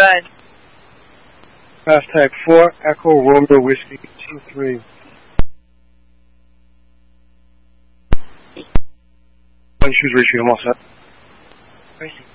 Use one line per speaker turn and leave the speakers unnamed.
ahead.
Hashtag 4 Echo Romeo Whiskey 23. One shoes ratio, I'm all set.